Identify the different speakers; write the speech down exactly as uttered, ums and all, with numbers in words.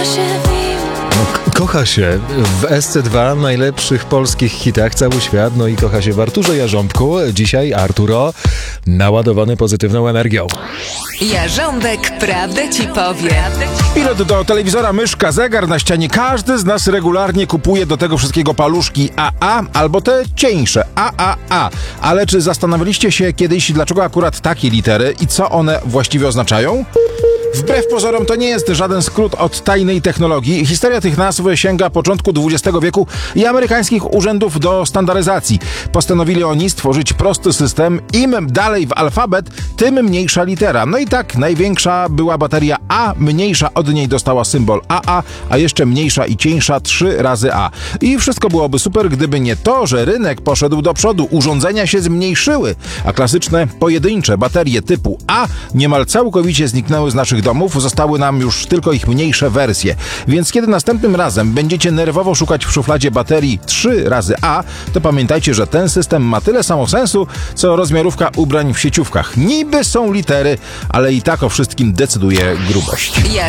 Speaker 1: Kocha się w S C dwa, najlepszych polskich hitach, cały świat, no i kocha się w Arturze Jarząbku. Dzisiaj Arturo naładowany pozytywną energią.
Speaker 2: Jarząbek, prawdę ci powie.
Speaker 3: Pilot do telewizora, myszka, zegar na ścianie. Każdy z nas regularnie kupuje do tego wszystkiego paluszki A A albo te cieńsze A A A. Ale czy zastanawialiście się kiedyś, dlaczego akurat takie litery i co one właściwie oznaczają? Wbrew pozorom to nie jest żaden skrót od tajnej technologii. Historia tych nazw sięga początku dwudziestego wieku i amerykańskich urzędów do standaryzacji. Postanowili oni stworzyć prosty system. Im dalej w alfabet, tym mniejsza litera. No i tak największa była bateria A, mniejsza od niej dostała symbol A A, a jeszcze mniejsza i cieńsza trzy razy A. I wszystko byłoby super, gdyby nie to, że rynek poszedł do przodu, urządzenia się zmniejszyły, a klasyczne pojedyncze baterie typu A niemal całkowicie zniknęły z naszych domów, zostały nam już tylko ich mniejsze wersje. Więc kiedy następnym razem będziecie nerwowo szukać w szufladzie baterii trzy razy A, to pamiętajcie, że ten system ma tyle samo sensu, co rozmiarówka ubrań w sieciówkach. Niby są litery, ale i tak o wszystkim decyduje grubość.